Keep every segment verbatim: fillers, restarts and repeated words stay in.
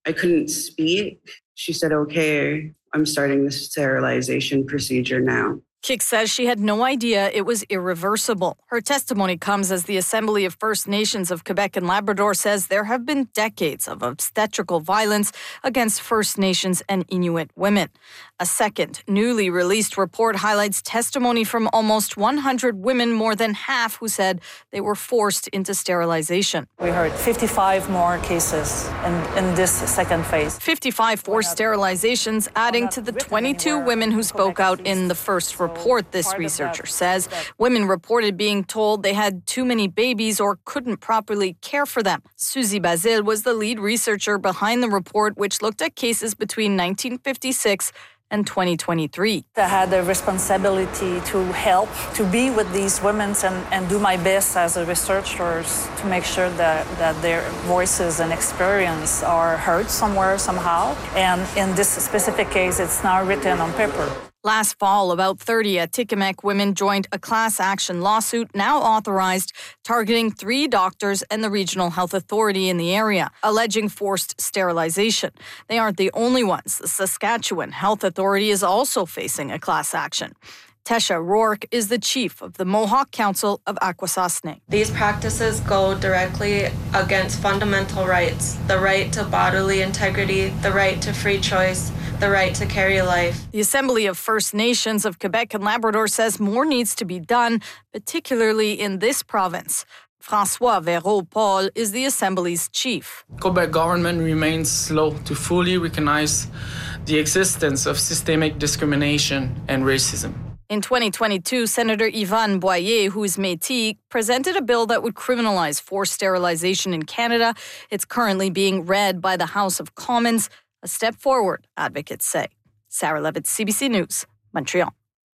I couldn't speak. She said, okay, I'm starting the sterilization procedure now. Kick says she had no idea it was irreversible. Her testimony comes as the Assembly of First Nations of Quebec and Labrador says there have been decades of obstetrical violence against First Nations and Inuit women. A second, newly released report highlights testimony from almost one hundred women, more than half who said they were forced into sterilization. We heard fifty-five more cases in, in this second phase. fifty-five forced sterilizations, adding to the twenty-two women who spoke out in the first report, this researcher says. Women reported being told they had too many babies or couldn't properly care for them. Suzy Basile was the lead researcher behind the report, which looked at cases between nineteen fifty-six and twenty twenty-three. I had a responsibility to help, to be with these women and, and do my best as a researcher to make sure that, that their voices and experience are heard somewhere, somehow. And in this specific case, it's now written on paper. Last fall, about thirty Atikamekw women joined a class action lawsuit now authorized targeting three doctors and the regional health authority in the area, alleging forced sterilization. They aren't the only ones. The Saskatchewan Health Authority is also facing a class action. Tesha Rourke is the chief of the Mohawk Council of Akwesasne. These practices go directly against fundamental rights, the right to bodily integrity, the right to free choice, the right to carry life. The Assembly of First Nations of Quebec and Labrador says more needs to be done, particularly in this province. François Véraud-Paul is the Assembly's chief. Quebec government remains slow to fully recognize the existence of systemic discrimination and racism. In twenty twenty-two, Senator Yvonne Boyer, who is Métis, presented a bill that would criminalize forced sterilization in Canada. It's currently being read by the House of Commons. A step forward, advocates say. Sarah Levitt, C B C News, Montreal.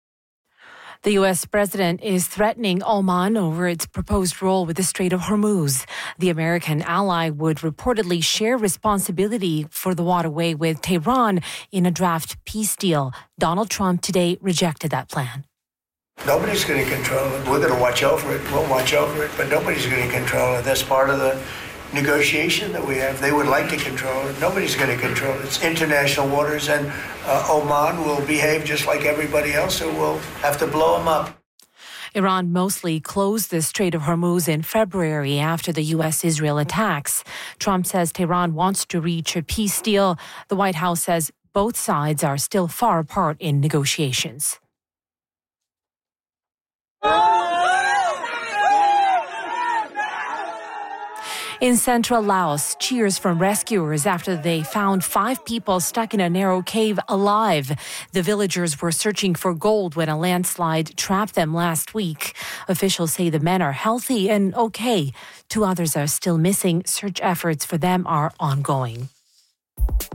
The U S president is threatening Oman over its proposed role with the Strait of Hormuz. The American ally would reportedly share responsibility for the waterway with Tehran in a draft peace deal. Donald Trump today rejected that plan. Nobody's going to control it. We're going to watch over it. We'll watch over it, but nobody's going to control it. That's part of the negotiation that we have. They would like to control it. Nobody's going to control it. It's international waters, and uh, Oman will behave just like everybody else, so we'll have to blow them up. Iran mostly closed the Strait of Hormuz in February after the U S-Israel attacks. Trump says Tehran wants to reach a peace deal. The White House says both sides are still far apart in negotiations. In central Laos, cheers from rescuers after they found five people stuck in a narrow cave alive. The villagers were searching for gold when a landslide trapped them last week. Officials say the men are healthy and okay. Two others are still missing. Search efforts for them are ongoing.